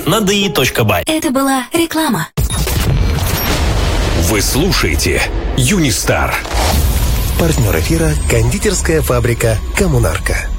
на di.by. Это была реклама. Вы слушаете Юнистар. Партнер эфира — кондитерская фабрика «Коммунарка».